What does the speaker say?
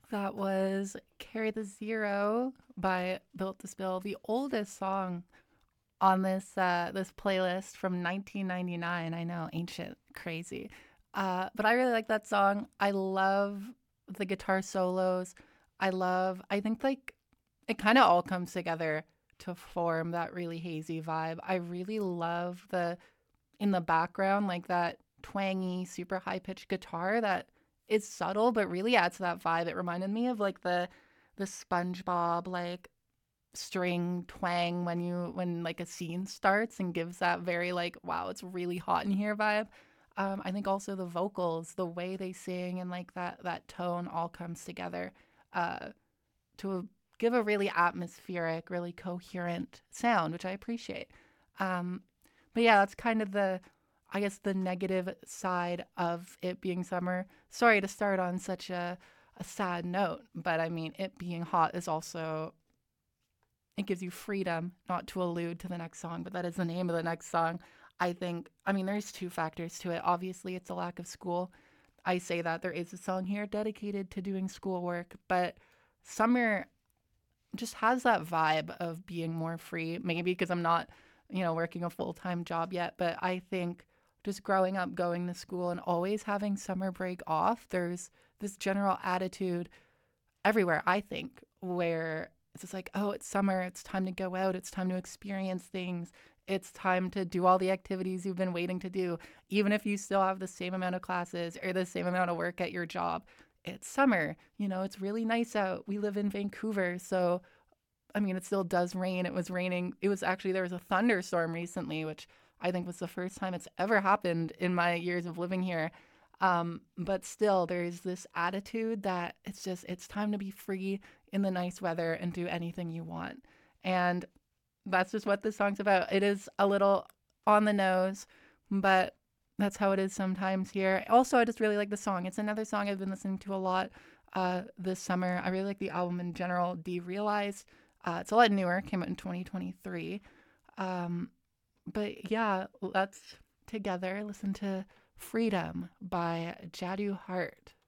That was Carry the Zero by Built to Spill, the oldest song on this playlist from 1999. I know, ancient, crazy. But I really like that song. I love the guitar solos. I think like it kind of all comes together to form that really hazy vibe. I really love the in the background, like that twangy, super high pitched guitar that is subtle but really adds to that vibe. It reminded me of like the SpongeBob like string twang when like a scene starts and gives that very like wow it's really hot in here vibe. I think also the vocals, the way they sing and like that tone all comes together uh, to give a really atmospheric, really coherent sound, which I appreciate. Um, but yeah, that's kind of I guess, the negative side of it being summer. Sorry to start on such a sad note, but I mean, it being hot is also, it gives you freedom, not to allude to the next song, but that is the name of the next song. I think, I mean, there's two factors to it. Obviously, it's a lack of school. I say that there is a song here dedicated to doing schoolwork, but summer just has that vibe of being more free. Maybe because I'm not, working a full time job yet, but I think just growing up, going to school, and always having summer break off, there's this general attitude everywhere, I think, where it's just like, oh, it's summer, it's time to go out, it's time to experience things, it's time to do all the activities you've been waiting to do, even if you still have the same amount of classes or the same amount of work at your job. It's summer, it's really nice out. We live in Vancouver, so I mean, it still does rain. It was raining. It was actually, there was a thunderstorm recently, which I think was the first time it's ever happened in my years of living here. But still, there's this attitude that it's time to be free in the nice weather and do anything you want. And that's just what this song's about. It is a little on the nose, but that's how it is sometimes here. Also, I just really like the song. It's another song I've been listening to a lot this summer. I really like the album in general, Derealized. It's a lot newer, came out in 2023. Um, but yeah, let's together listen to Freedom by Jadu Hart.